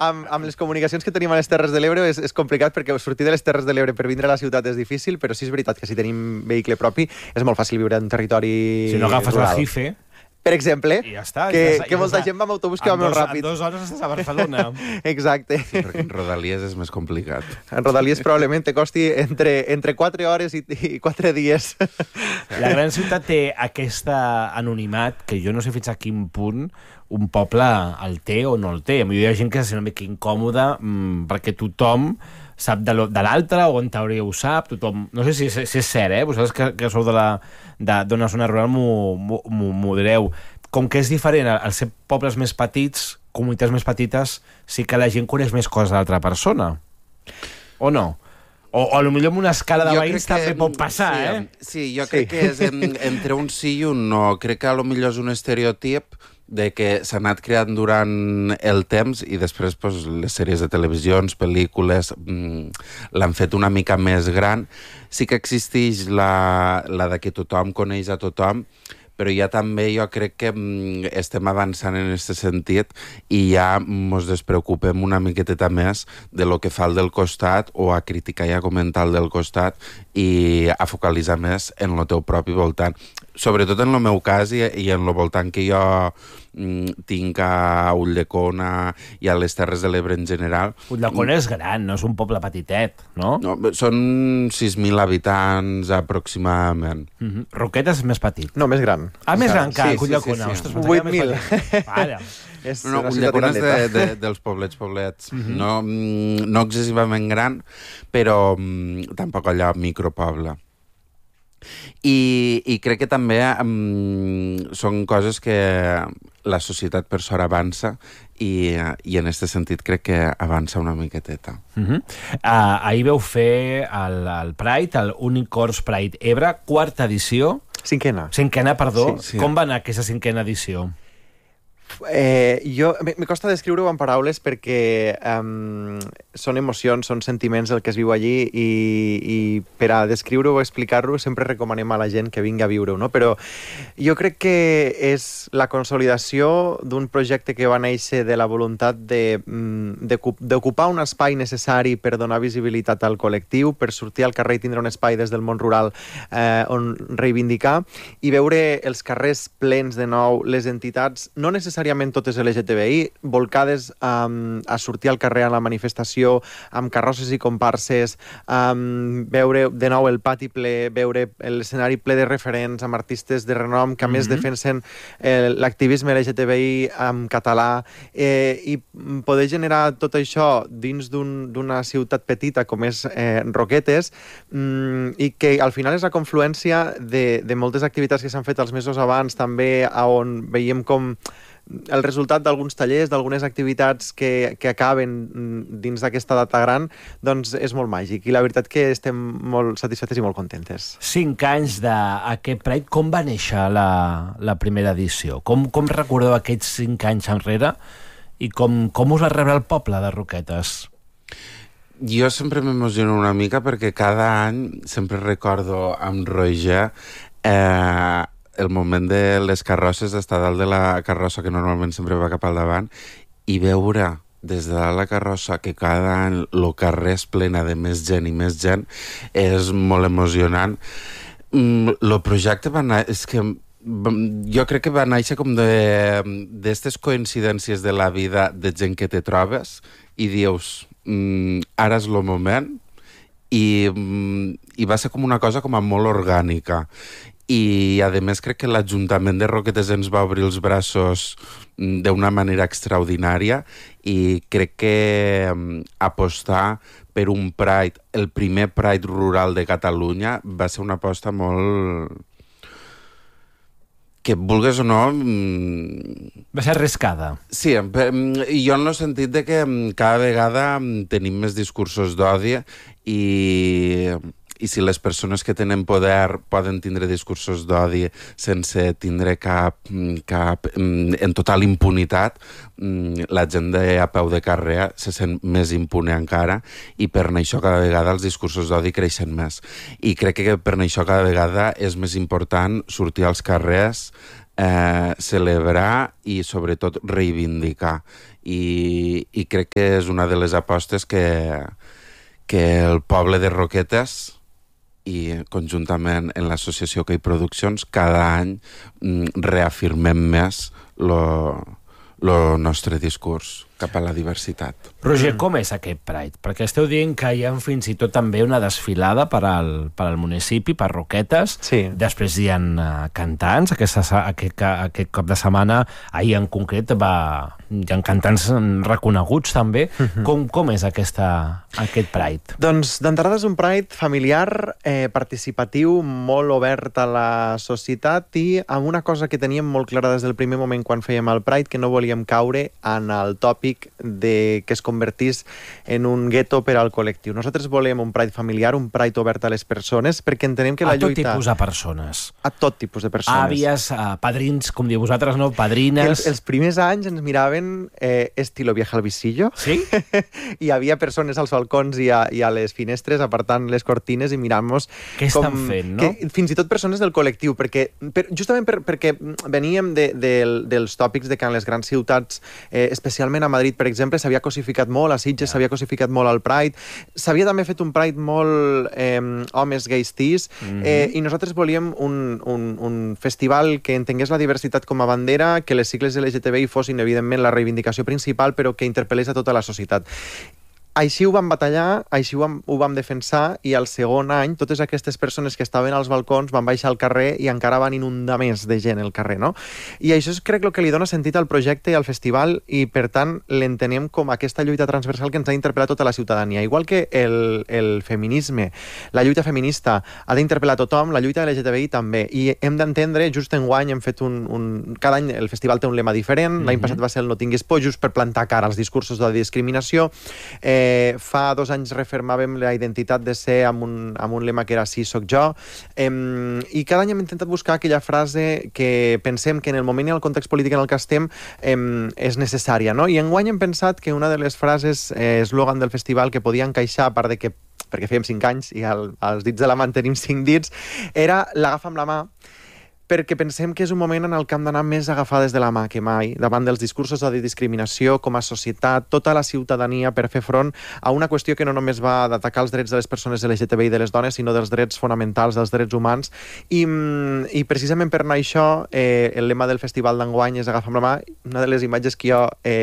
amb les comunicacions que tenim a les Terres de l'Ebre és complicat perquè sortir de les Terres de l'Ebre per vindre a la ciutat és difícil, però sí és veritat que si tenim vehicle propi és molt fàcil viure en territori Si no agafes rural. la Jife... Per exemple, I ja està, que molta gent va amb autobús que va molt ràpid. En 2 hores estàs a Barcelona. Exacte. Sí, perquè en Rodalies és més complicat. En Rodalies probablement te costi entre 4 hores i 4 dies. La gran ciutat té aquesta anonimat que jo no sé fins a quin punt un poble el té o no el té. Hi ha gent que se sent una mica incòmoda perquè tothom sap de l'altre, o en teoria ho sap, tothom... No sé si és cert, vosaltres que sou d'una zona rural m'ho direu. Com que és diferent, al ser pobles més petits, comunitats més petites, sí que la gent coneix més coses de l'altra persona. O no? O potser en una escala de veïns també pot passar, Sí, jo crec que és entre un sí i un no. Crec que potser és un estereotip de que s'ha anat creant durant el temps i després pues, les sèries de televisions, pel·lícules, l'han fet una mica més gran. Sí que existeix la de que tothom coneix a tothom, però ja també jo crec que estem avançant en aquest sentit i ja ens despreocupem una miqueteta més de lo que fa el del costat o a criticar i a comentar el del costat i a focalitzar més en el teu propi voltant. Sobretot en el meu cas i en el voltant que jo tinc a Ulldecona i a les Terres de l'Ebre en general. Ulldecona és gran, no és un poble petitet, no? No, són 6.000 habitants aproximadament. Roquetes és més petit. No, més gran. Més gran que Sí, Ulldecona. sí. Ostres, pensava que era més 8.000. petit. Vale. No, Ulldecona és dels poblets. No excessivament gran, però tampoc allò micropoble. I crec que també són coses que la societat per sort avança i en aquest sentit crec que avança una miqueteta. Ahir veu fer el Pride, el Unicorns Pride Ebre, 4ª edició. Cinquena, perdó. Sí. Com va anar aquesta 5ª edició? Me costa descriure-ho en paraules perquè són emocions, són sentiments el que es viu allí i per a descriure-ho o explicar-ho sempre recomanem a la gent que vingui a viure-ho, no? Però jo crec que és la consolidació d'un projecte que va néixer de la voluntat d'ocupar un espai necessari per donar visibilitat al col·lectiu, per sortir al carrer i tindre un espai des del món rural on reivindicar i veure els carrers plens de nou, les entitats, no necessàriament totes LGTBI, volcades a sortir al carrer a la manifestació, amb carrosses i comparses, veure de nou el pati ple, veure l'escenari ple de referents, amb artistes de renom que a més defensen l'activisme LGTBI en català, i poder generar tot això dins d'una ciutat petita com és Roquetes, i que al final és la confluència de moltes activitats que s'han fet els mesos abans, també on veiem com el resultat d'alguns tallers, d'algunes activitats que acaben dins d'aquesta data gran, doncs és molt màgic. I la veritat que estem molt satisfetes i molt contentes. 5 anys d'aquest Pride, com va néixer la primera edició? Com recordeu aquests 5 anys enrere i com us va rebre el poble de Roquetes? Jo sempre m'emociono una mica perquè cada any sempre recordo amb Roger el moment de les carrosses, d'estar dalt de la carrossa, que normalment sempre va cap al davant, i veure des de dalt la carrossa que cada any el carrer és plena de més gent i més gent, és molt emocionant. El projecte va anar... És que jo crec que va néixer com d'estes coincidències de la vida de gent que te trobes i dius, ara és el moment, i va ser com una cosa com a molt orgànica. I a més crec que l'Ajuntament de Roquetes ens va obrir els braços d'una manera extraordinària i crec que apostar per un Pride, el primer Pride rural de Catalunya, va ser una aposta molt... que vulgues o no... Va ser arriscada. Sí, jo en el sentit de que cada vegada tenim més discursos d'odi i si les persones que tenen poder poden tindre discursos d'odi sense tindre cap en total impunitat, la gent a peu de carrer se sent més impune encara i per això cada vegada els discursos d'odi creixen més. I crec que per això cada vegada és més important sortir als carrers celebrar i, sobretot, reivindicar. I crec que és una de les apostes que el poble de Roquetes i conjuntament en l'associació Key Productions cada any reafirmem més el nostre discurs cap a la diversitat. Roger, com és aquest Pride? Perquè esteu dient que hi ha fins i tot també una desfilada per al municipi, per Roquetes. Sí. Després hi ha cantants. Aquest cap de setmana, ahir en concret, hi ha cantants reconeguts també. Com és aquest Pride? Doncs d'entrada és un Pride familiar, participatiu, molt obert a la societat i amb una cosa que teníem molt clara des del primer moment quan fèiem el Pride, que no volíem caure en el tòpic de que es convertís en un gueto per al col·lectiu. Nosaltres volem un Pride familiar, un Pride obert a les persones, perquè entenem que la lluita... A tot tipus de persones. A tot tipus de persones. Àvies, padrins, com diu vosaltres, no? Padrines... Els primers anys ens miraven estilo vieja al visillo. Sí? Hi havia persones als balcons i a les finestres apartant les cortines i mirant-nos... Què estan fent, no? Fins i tot persones del col·lectiu, justament perquè veníem dels tòpics de que en les grans ciutats, especialment a Madrid, per exemple, s'havia cosificat molt, a Sitges s'havia cosificat molt el Pride, s'havia també fet un Pride molt homes gais tis, i nosaltres volíem un festival que entengués la diversitat com a bandera, que les sigles LGTBI fossin, evidentment, la reivindicació principal, però que interpel·lés a tota la societat. Així ho vam batallar, així ho vam defensar, i el segon any totes aquestes persones que estaven als balcons van baixar al carrer i encara van inundar més de gent el carrer, no? I això és, crec, el que li dona sentit al projecte i al festival, i per tant l'entenem com aquesta lluita transversal que ens ha d'interpel·lar tota la ciutadania. Igual que el feminisme, la lluita feminista ha d'interpel·lar tothom, la lluita LGTBI també. I hem d'entendre, just enguany hem fet cada any el festival té un lema diferent, l'any passat va ser el No tinguis por, just per plantar cara als discursos de discriminació. Fa 2 anys refermàvem la identitat de ser amb un lema que era Sí, soc jo, i cada any hem intentat buscar aquella frase que pensem que en el moment i el context polític en el que estem és necessària, no? I enguany hem pensat que una de les frases eslògan del festival que podia encaixar, a part de que perquè fèiem 5 anys i als dits de la mà en tenim 5 dits, era l'agafa amb la mà, perquè pensem que és un moment en el que hem d'anar més agafades de la mà que mai, davant dels discursos de discriminació com a societat, tota la ciutadania, per fer front a una qüestió que no només va d'atacar els drets de les persones LGTBI i de les dones, sinó dels drets fonamentals, dels drets humans, i precisament per anar això, el lema del festival d'enguany és agafa amb la mà. Una de les imatges que jo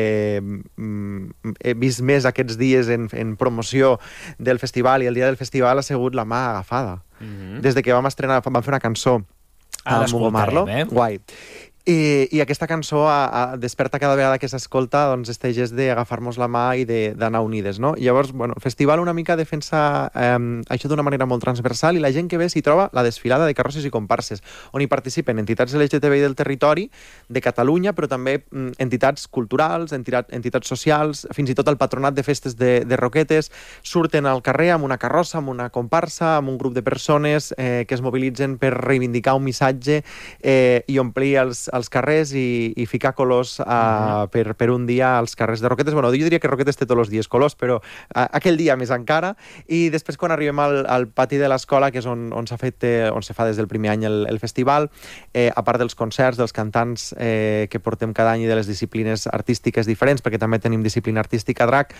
he vist més aquests dies en promoció del festival i el dia del festival ha sigut la mà agafada. Des de que vam fer una cançó amb Hugo Marlo. Guai. I aquesta cançó desperta cada vegada que s'escolta este gest d'agafar-nos la mà i d'anar unides, no? Llavors, el festival una mica defensa això d'una manera molt transversal, i la gent que ve s'hi troba la desfilada de carrosses i comparses, on hi participen entitats LGTBI del territori, de Catalunya, però també entitats culturals, entitats socials, fins i tot el patronat de festes de Roquetes, surten al carrer amb una carrossa, amb una comparsa, amb un grup de persones que es mobilitzen per reivindicar un missatge i omplir als carrers i ficar colors per un dia als carrers de Roquetes. Jo diria que Roquetes té tots els dies colors, però aquell dia més encara. I després, quan arribem al pati de l'escola, que és on se fa des del primer any el festival, a part dels concerts, dels cantants que portem cada any i de les disciplines artístiques diferents, perquè també tenim disciplina artística drac,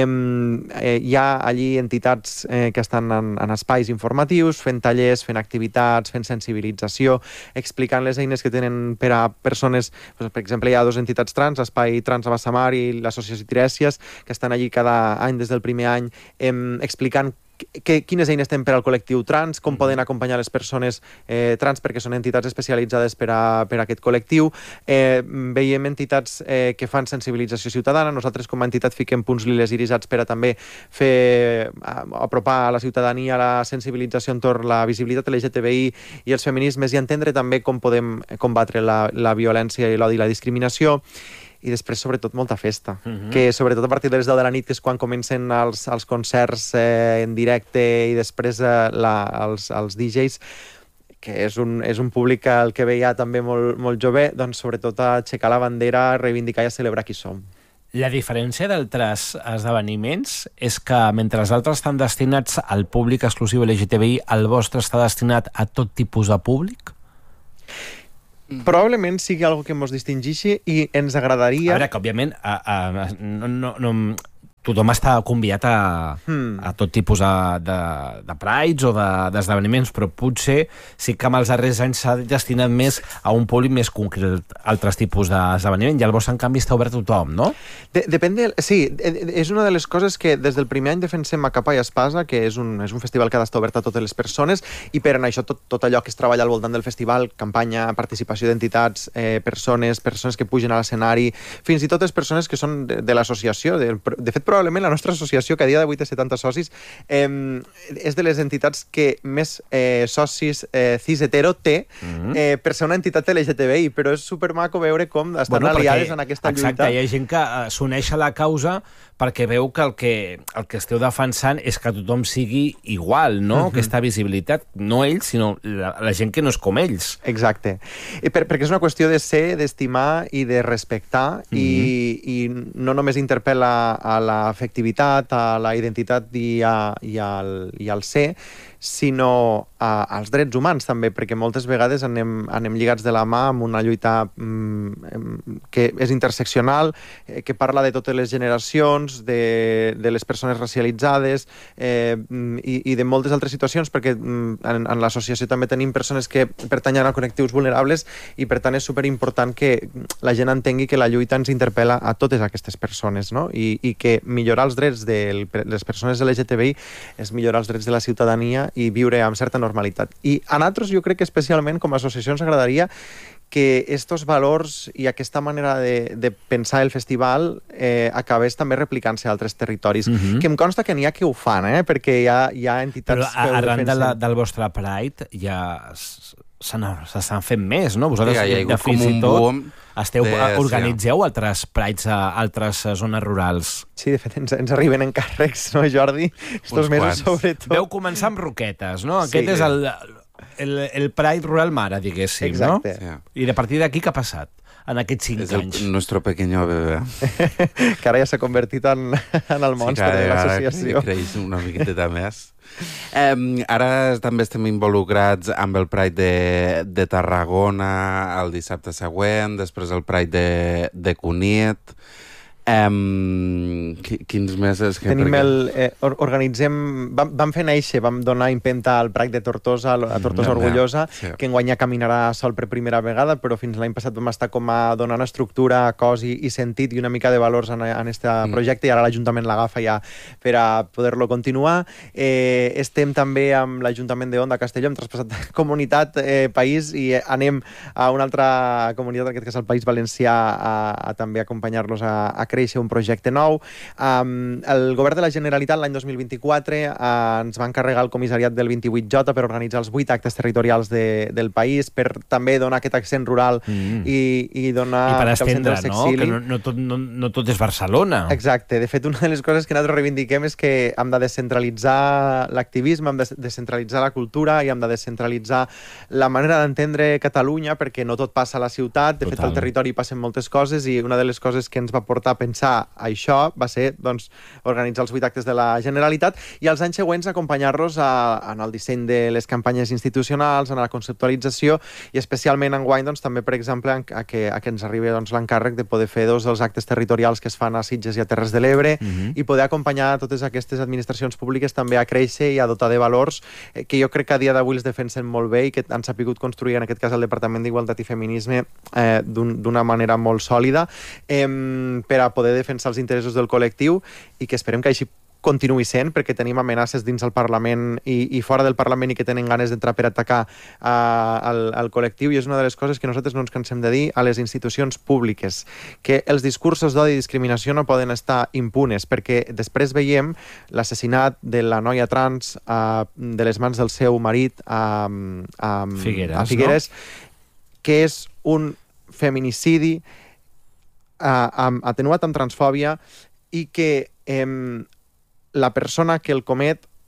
hi ha allí entitats que estan en espais informatius, fent tallers, fent activitats, fent sensibilització, explicant les eines que tenen per a persones, per exemple, hi ha 2 entitats trans, Espai Trans a Bassamar i l'Associació Tirèsies, que estan allí cada any des del primer any explicant quines eines tenen per al col·lectiu trans, com poden acompanyar les persones trans, perquè són entitats especialitzades per a aquest col·lectiu. Veiem entitats que fan sensibilització ciutadana. Nosaltres, com a entitat, fiquem punts liles irisats per a també apropar a la ciutadania la sensibilització entorn la visibilitat LGTBI i els feminismes, i entendre també com podem combatre la violència i l'odi i la discriminació. I després, sobretot, molta festa, que sobretot a partir de les 10 de la nit, que és quan comencen els concerts en directe, i després els DJs, que és un públic al que veia també molt jove, doncs sobretot a aixecar la bandera, a reivindicar i a celebrar qui som. La diferència d'altres esdeveniments és que mentre els altres estan destinats al públic exclusiu LGTBI, el vostre està destinat a tot tipus de públic? probablement sigui algo que ens distingeixi i ens agradaria... A veure, que òbviament tothom està convidat a tot tipus de prides o d'esdeveniments, però potser sí que amb els darrers anys s'ha destinat més a un públic més concret, altres tipus d'esdeveniment, i el vostre, en canvi, està obert a tothom, no? Sí, és una de les coses que des del primer any defensem a Capa i Espasa, que és un festival que ha d'estar obert a totes les persones, i per això tot allò que es treballa al voltant del festival, campanya, participació d'entitats, persones que pugen a l'escenari, fins i tot les persones que són de l'associació. De fet, probablement la nostra associació, que a dia d'avui té 70 socis, és de les entitats que més socis cis-hetero té per ser una entitat LGTBI, però és supermaco veure com estan aliades en aquesta lluita. Exacte, hi ha gent que s'uneix a la causa perquè veu que el que esteu defensant és que tothom sigui igual, no? Aquesta visibilitat, no ells, sinó la gent que no és com ells. Exacte. Perquè és una qüestió de ser, d'estimar i de respectar, i no només interpel·la a l'afectivitat, a la identitat i al ser, sinó als drets humans també, perquè moltes vegades anem lligats de la mà amb una lluita que és interseccional, que parla de totes les generacions, de les persones racialitzades i de moltes altres situacions, perquè en l'associació també tenim persones que pertanyen a col·lectius vulnerables, i per tant és superimportant que la gent entengui que la lluita ens interpel·la a totes aquestes persones, no? I que millorar els drets de les persones LGTBI és millorar els drets de la ciutadania i viure amb certa normalitat. I a nosaltres jo crec que especialment com a associació ens agradaria que estos valors i aquesta manera de pensar el festival acabés també replicant-se a altres territoris. Que em consta que n'hi ha que ho fan, perquè hi ha entitats... Però arran del vostre Pride ja s'estan fent més, no? Vosaltres fins i tot organitzeu altres prides a altres zones rurals. Sí, de fet, ens arriben encàrrecs, no, Jordi? Estos mesos, sobretot. Veu començar amb Roquetes, no? Aquest és el Pride Rural Mare, diguéssim, exacte, no? I a partir d'aquí què ha passat en aquests 5 anys? És el nuestro pequeño bebé. Que ara ja s'ha convertit en el monstre de l'associació. Sí, creix una miqueta més. Ara també estem involucrats amb el Pride de Tarragona el dissabte següent, després el Pride de Cunit. Quins mesos? Organitzem... Vam fer néixer, vam donar impenta al Pride de Tortosa, a Tortosa Orgullosa, que enguany ja caminarà sol per primera vegada, però fins l'any passat vam estar com a donant estructura, cos i sentit i una mica de valors en aquest projecte, i ara l'Ajuntament l'agafa ja per a poder-lo continuar. Estem també amb l'Ajuntament d'Onda, Castelló, hem traspassat comunitat, país, i anem a una altra comunitat, en aquest cas el País Valencià, a també acompanyar-los a créixer un projecte nou. El govern de la Generalitat l'any 2024 ens va encarregar el comissariat del 28J per organitzar els 8 actes territorials del país, per també donar aquest accent rural i donar... I per estendre, no? Que no tot és Barcelona. Exacte. De fet, una de les coses que nosaltres reivindiquem és que hem de descentralitzar l'activisme, hem de descentralitzar la cultura i hem de descentralitzar la manera d'entendre Catalunya, perquè no tot passa a la ciutat. De fet, al territori passen moltes coses, i una de les coses que ens va portar a pensar això va ser, doncs, organitzar els 8 actes de la Generalitat, i els anys següents acompanyar-los en el disseny de les campanyes institucionals, en la conceptualització, i especialment enguany, doncs, també, per exemple, a que ens arribi, doncs, l'encàrrec de poder fer 2 dels actes territorials que es fan a Sitges i a Terres de l'Ebre, i poder acompanyar totes aquestes administracions públiques també a créixer i a dotar de valors que jo crec que a dia d'avui els defensen molt bé i que han sapigut construir, en aquest cas, el Departament d'Igualtat i Feminisme d'una manera molt sòlida, per a poder defensar els interessos del col·lectiu, i que esperem que així continuï sent, perquè tenim amenaces dins el Parlament i fora del Parlament, i que tenen ganes d'entrar per atacar el col·lectiu, i és una de les coses que nosaltres no ens cansem de dir a les institucions públiques, que els discursos d'odi i discriminació no poden estar impunes, perquè després veiem l'assassinat de la noia trans de les mans del seu marit a Figueres, que és un feminicidi atenuat amb transfòbia, i que la persona que el comet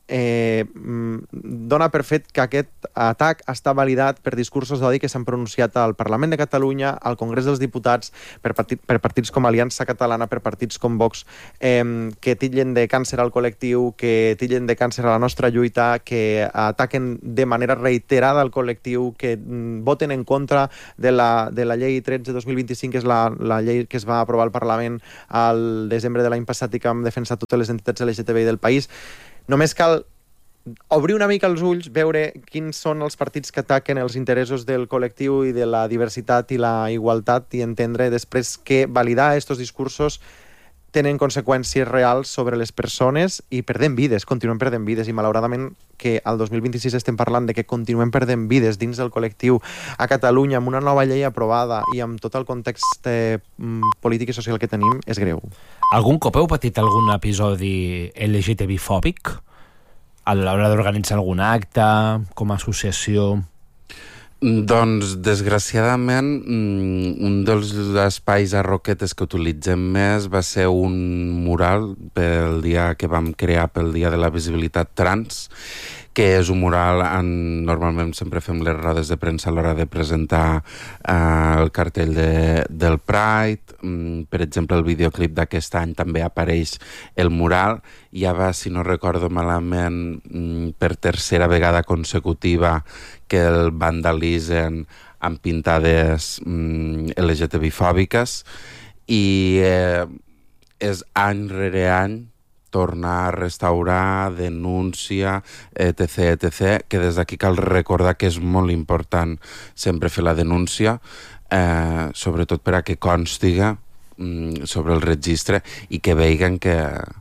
dona per fet que aquest atac està validat per discursos d'odi que s'han pronunciat al Parlament de Catalunya, al Congrés dels Diputats, per partits com Aliança Catalana, per partits com Vox, que titllen de càncer al col·lectiu, que titllen de càncer a la nostra lluita, que ataquen de manera reiterada al col·lectiu, que voten en contra de la llei 13-2025, que és la llei que es va aprovar al Parlament al desembre de l'any passat i que vam defensar totes les entitats LGTBI del país. Només cal obrir una mica els ulls, veure quins són els partits que ataquen els interessos del col·lectiu i de la diversitat i la igualtat i entendre després que validar aquests discursos tenen conseqüències reals sobre les persones i perdem vides, continuem perdent vides, i malauradament que al 2026 estem parlant de que continuem perdent vides dins del col·lectiu a Catalunya amb una nova llei aprovada i amb tot el context polític i social que tenim, és greu. Algun cop heu patit algun episodi LGTB-fòbic a l'hora d'organitzar algun acte, com a associació? Doncs, desgraciadament, un dels espais a Roquetes que utilitzem més va ser un mural pel dia que vam crear pel Dia de la Visibilitat Trans, que és un mural normalment sempre fem les rodes de premsa a l'hora de presentar el cartell del Pride. Per exemple, el videoclip d'aquest any també apareix el mural. Ja va, si no recordo malament, per tercera vegada consecutiva que el vandalitzen amb pintades LGTB-fòbiques, i és any rere any tornar a restaurar, denúncia, etc., que des d'aquí cal recordar que és molt important sempre fer la denúncia, sobretot per a que constiga sobre el registre i que vegin que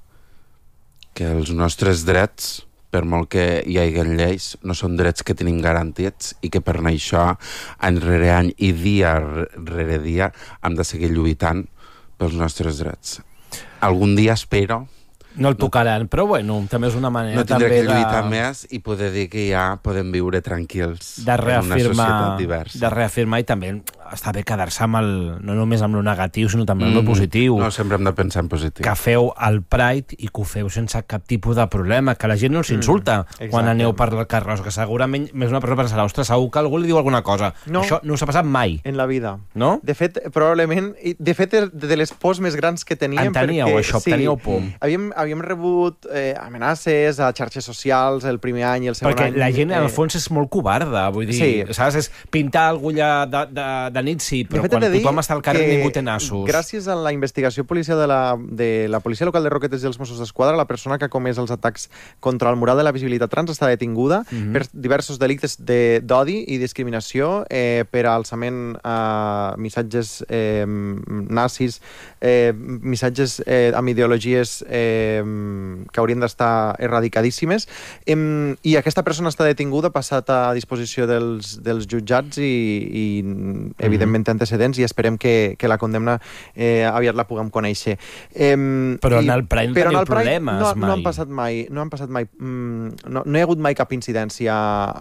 els nostres drets, per molt que hi hagi lleis, no són drets que tenim garantits i que per això, any rere any i dia rere dia, hem de seguir lluitant pels nostres drets. Algun dia espero... No el tocaran, però bueno, també és una manera... No tindré que lluitar més i poder dir que ja podem viure tranquils en una societat diversa. De reafirmar, i també està bé quedar-se amb no només amb el negatiu, sinó també amb el positiu. No, sempre hem de pensar en positiu. Que feu el Pride i que ho feu sense cap tipus de problema, que la gent no s'insulta quan aneu per el carrer, que segurament més una persona pensarà, ostres, segur que algú li diu alguna cosa. No, això no s'ha passat mai. En la vida. No? De fet, probablement, de les pors més grans que teníem... En teníeu, perquè, això, teníeu por. Havíem rebut amenaces a xarxes socials el primer any i el segon any. Perquè la gent, en el fons, és molt covarda, vull dir, saps? És pintar algú allà de nit, sí, però quan tothom està al carrer ningú té nassos. Gràcies a la investigació policial de la Policia Local de Roquetes i els Mossos d'Esquadra, la persona que ha comès els atacs contra el mural de la visibilitat trans està detinguda per diversos delictes d'odi i discriminació, per alçament a missatges nazis, missatges amb ideologies que haurien d'estar erradicadíssimes, i aquesta persona està detinguda, passat a disposició dels jutjats i evidentment té antecedents, i esperem que la condemna aviat la puguem conèixer. Però en el Pride no teniu problemes mai. No han passat mai. No hi ha hagut mai cap incidència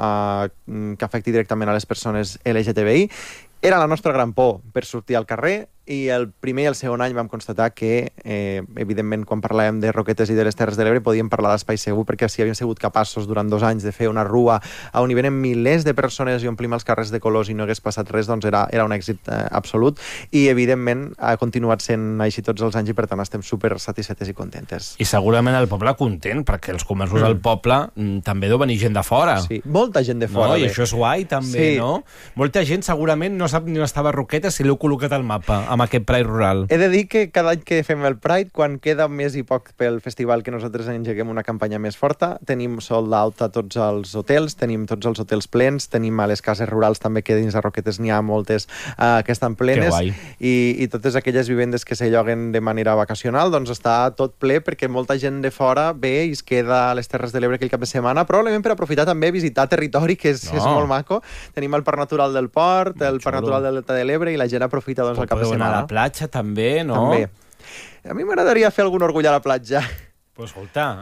que afecti directament a les persones LGTBI. Era la nostra gran por per sortir al carrer, i el primer i el segon any vam constatar que, evidentment, quan parlàvem de Roquetes i de les Terres de l'Ebre, podíem parlar d'espai segur, perquè si havíem sigut capaços durant 2 anys de fer una rua on hi venen milers de persones i omplim els carrers de colors i no hagués passat res, doncs era un èxit absolut, i evidentment ha continuat sent així tots els anys, i per tant estem super satisfetes i contentes. I segurament el poble content, perquè els comerços del poble també deu venir gent de fora. Sí, molta gent de fora. I això és guai també, no? Molta gent segurament no sap ni on estava Roquetes si l'heu col·locat al mapa amb aquest Pride rural. He de dir que cada any que fem el Pride, quan queda més i poc pel festival, que nosaltres engeguem una campanya més forta, tenim sold out a tots els hotels, tenim tots els hotels plens, tenim a les cases rurals també, que dins de Roquetes n'hi ha moltes que estan plenes, i totes aquelles vivendes que se lloguen de manera vacacional, doncs està tot ple, perquè molta gent de fora ve i es queda a les Terres de l'Ebre aquell cap de setmana, probablement per aprofitar també a visitar territori, que és molt maco. Tenim el Parc Natural del Port, el Parc Natural del Delta de l'Ebre, i la gent aprofita el cap de setmana. A la platja també, no? També. A mi m'agradaria fer algun orgull a la platja. Pues escolta,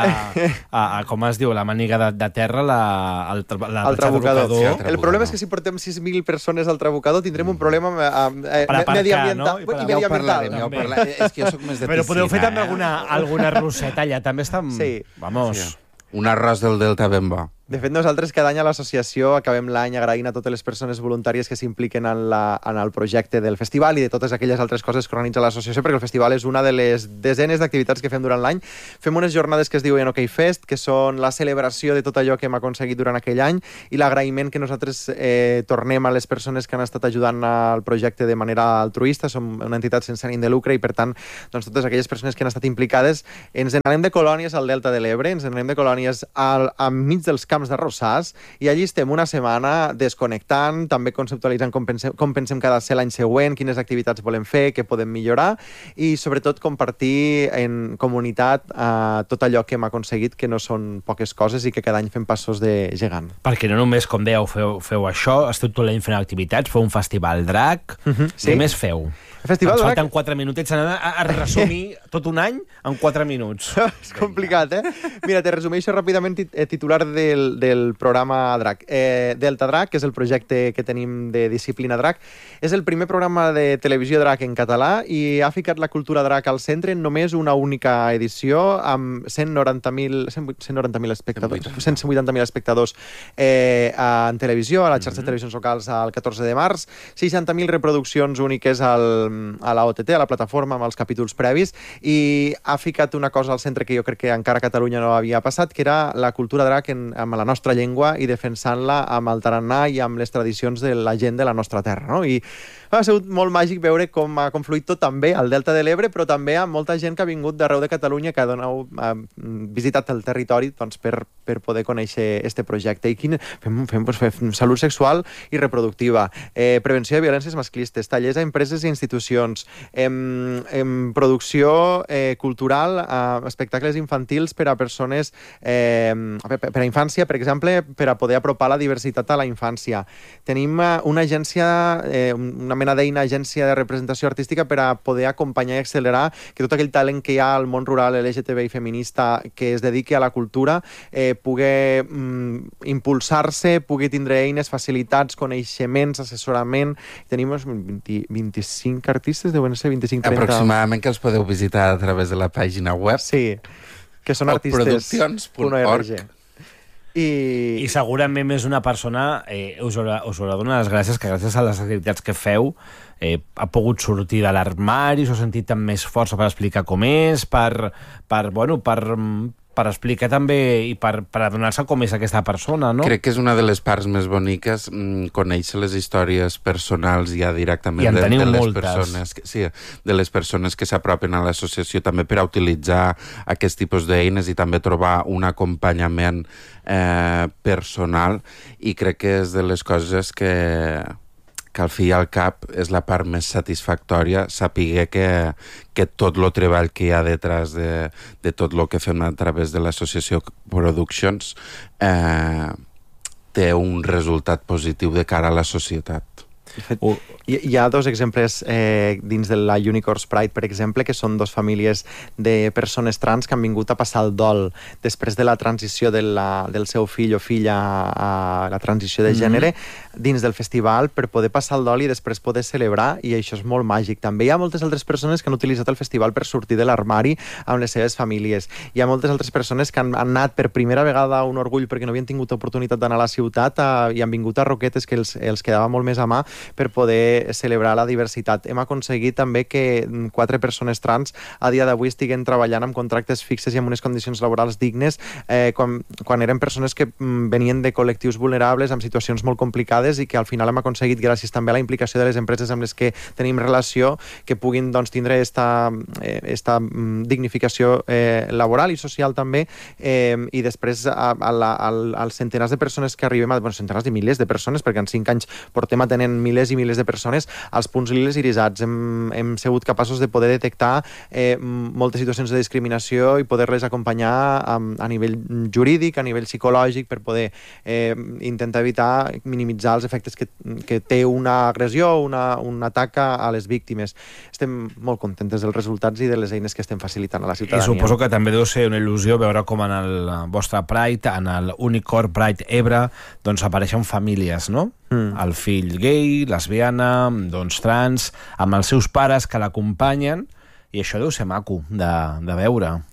allà, com es diu, la màniga de terra, el Trabucador. El problema és que si portem 6.000 persones al Trabucador tindrem un problema mediambiental. És que jo soc més de piscina. Però podeu fer també alguna roseta allà, també està... Vamos... Un arròs del Delta ben bo. De fet, nosaltres cada any a l'associació acabem l'any agraint a totes les persones voluntàries que s'impliquen en el projecte del festival i de totes aquelles altres coses que organitza l'associació, perquè el festival és una de les desenes d'activitats que fem durant l'any. Fem unes jornades que es diuen OK Fest, que són la celebració de tot allò que hem aconseguit durant aquell any i l'agraïment que nosaltres tornem a les persones que han estat ajudant al projecte de manera altruista. Som una entitat sense ànim de lucre i, per tant, doncs, totes aquelles persones que han estat implicades ens n'anem de colònies al Delta de l'Ebre, ens n'anem de colònies enmig dels camps de Rosàs, i allí estem una setmana desconnectant, també conceptualitzant com pensem que ha de ser l'any següent, quines activitats volem fer, què podem millorar, i sobretot compartir en comunitat tot allò que hem aconseguit, que no són poques coses i que cada any fem passos de gegant. Perquè no només, com dèieu, feu això, esteu tot l'any fent activitats, feu un festival drac, sí. Què més feu? El Festival Ens Drac... falten 4 minutets, a resumir tot un any en 4 minuts. És complicat, Mira, te resumeixo ràpidament titular del programa Drac. Delta Drac, que és el projecte que tenim de disciplina Drac, és el primer programa de televisió Drac en català i ha ficat la cultura Drac al centre en només una única edició, amb 190.000 espectadors, 180.000 espectadors en televisió, a la xarxa de televisions locals el 14 de març, 60.000 reproduccions úniques a la OTT, a la plataforma, amb els capítols previs, i ha ficat una cosa al centre que jo crec que encara a Catalunya no havia passat, que era la cultura Drac amb la nostra llengua i defensant-la amb el tarannà i amb les tradicions de la gent de la nostra terra, no? I ha sigut molt màgic veure com ha confluït tot també al Delta de l'Ebre, però també amb molta gent que ha vingut d'arreu de Catalunya, que ha visitat el territori doncs, per poder conèixer este projecte. I fem salut sexual i reproductiva, prevenció de violències masclistes, tallers a empreses i institucions, producció cultural, espectacles infantils per a persones, per a infància, per exemple, per a poder apropar la diversitat a la infància. Tenim una agència, una mena d'eina, agència de representació artística per a poder acompanyar i accelerar que tot aquell talent que hi ha al món rural LGTBI feminista que es dediqui a la cultura pugui impulsar-se, pugui tindre eines, facilitats, coneixements, assessorament. Tenim 25 artistes, deuen ser 25-30... Aproximadament, que els podeu visitar a través de la pàgina web. Sí, que són artistes.org. I segurament més una persona us haurà donat les gràcies, que gràcies a les activitats que feu ha pogut sortir de l'armari, s'ha sentit amb més força per explicar com és, per explicar també i per adonar-se com és aquesta persona, no? Crec que és una de les parts més boniques, conèixer les històries personals ja directament de les persones, de les persones que s'apropen a l'associació, també per a utilitzar aquest tipus d'eines i també trobar un acompanyament personal, i crec que és de les coses que al fi i al cap és la part més satisfactòria, saber que tot el treball que hi ha detrás de tot el que fem a través de l'associació Productions té un resultat positiu de cara a la societat. Hi ha dos exemples dins de la Unicorns Pride, per exemple, que són dos famílies de persones trans que han vingut a passar el dol després de la transició del seu fill o filla a la transició de gènere dins del festival, per poder passar el dol i després poder celebrar, i això és molt màgic. També hi ha moltes altres persones que han utilitzat el festival per sortir de l'armari amb les seves famílies. Hi ha moltes altres persones que han anat per primera vegada a un orgull perquè no havien tingut oportunitat d'anar a la ciutat i han vingut a Roquetes, que els quedava molt més a mà, per poder celebrar la diversitat. Hem aconseguit també que 4 persones trans a dia d'avui estiguen treballant amb contractes fixes i amb unes condicions laborals dignes quan eren persones que venien de col·lectius vulnerables amb situacions molt complicades, i que al final hem aconseguit, gràcies també a la implicació de les empreses amb les que tenim relació, que puguin tindre esta dignificació laboral i social també, i després als centenars de persones que arribem, centenars de milers de persones, perquè en 5 anys portem atenent milers i milers de persones, als punts liles irisats. Hem sigut capaços de poder detectar moltes situacions de discriminació i poder-les acompanyar a nivell jurídic, a nivell psicològic, per poder intentar evitar, minimitzar els efectes que té una agressió o un atac a les víctimes. Estem molt contentes dels resultats i de les eines que estem facilitant a la ciutadania. I suposo que també deu ser una il·lusió veure com en el vostre Pride, en el Unicorn Pride Ebre, doncs apareixen famílies, no? El fill gay, lesbiana, doncs trans, amb els seus pares que l'acompanyen, i això deu ser maco de veure.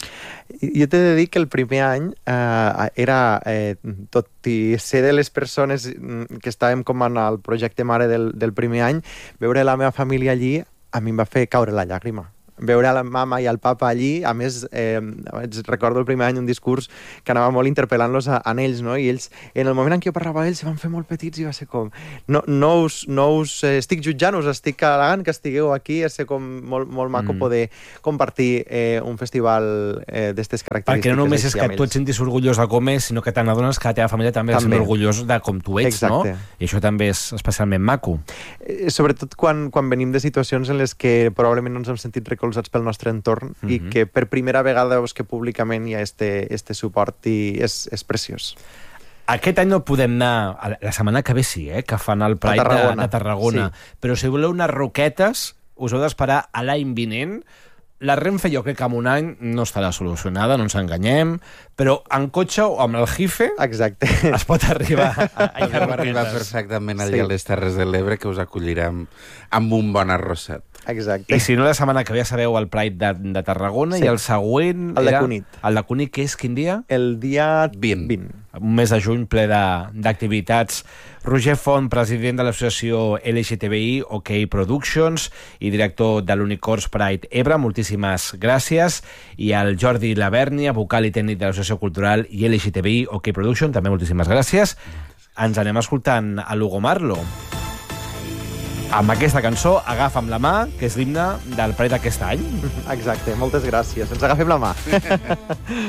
Jo t'he de dir que el primer any era, tot i ser de les persones que estàvem com en el projecte mare del primer any, veure la meva família allí, a mi em va fer caure la llàgrima. Veure a la mama i al papa allí, a més, recordo el primer any un discurs que anava molt interpel·lant-los a ells, no? I ells, en el moment en què jo parlava a ells, se van fer molt petits i va ser com... No us estic jutjant, us estic al·legant que estigueu aquí, és com molt maco poder compartir un festival d'estes característiques. Perquè no només és que tu et sentis orgullós de com és, sinó que te n'adones que la teva família també és orgullós de com tu ets, no? I això també és especialment maco. Sobretot quan venim de situacions en les que probablement no ens hem sentit recolzats pel nostre entorn i que per primera vegada veus que públicament hi ha este suport i és preciós. Aquest any no podem anar, la setmana que ve sí, que fan el Pride de Tarragona, sí. Però si voleu unes roquetes us heu d'esperar a l'any vinent. La Renfe jo crec que en un any no estarà solucionada, no ens enganyem, però en cotxe o amb el Jife es pot arribar a arribar perfectament allà a les Terres de l'Ebre, que us acollirem amb un bon arrosset. Exacte. I si no, la setmana que ve ja sabeu el Pride de Tarragona, sí. I el següent... El de Cunit. El de Cunit, que és quin dia? El dia 20. Un mes de juny ple d'activitats. Roger Font, president de l'associació LGTBI OK Productions i director de l'Unicorns Pride Ebre, moltíssimes gràcies. I al Jordi Lavernia, vocal i tècnic de l'associació cultural i LGTBI OK Productions, també moltíssimes gràcies. Ens anem escoltant a Lugo Marlo amb aquesta cançó, Agafa'm la mà, que és l'himne del Pride d'aquest any. Exacte, moltes gràcies. Ens agafem la mà.